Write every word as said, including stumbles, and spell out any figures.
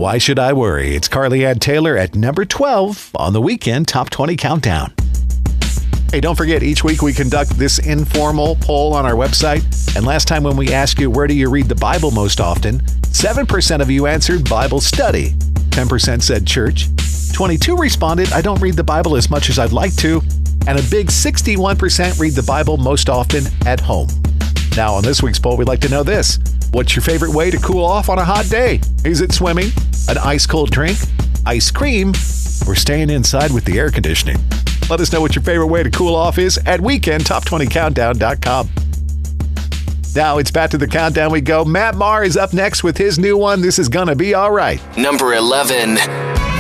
Why Should I Worry? It's Carly Ann Taylor at number twelve on the Weekend Top twenty Countdown. Hey, don't forget, each week we conduct this informal poll on our website. And last time when we asked you, where do you read the Bible most often? seven percent of you answered Bible study. ten percent said church. twenty-two responded, I don't read the Bible as much as I'd like to. And a big sixty-one percent read the Bible most often at home. Now, on this week's poll, we'd like to know this. What's your favorite way to cool off on a hot day? Is it swimming, an ice-cold drink, ice cream, or staying inside with the air conditioning? Let us know what your favorite way to cool off is at weekend top twenty countdown dot com. Now it's back to the countdown we go. Matt Maher is up next with his new one, This Is Gonna Be All Right. Number eleven.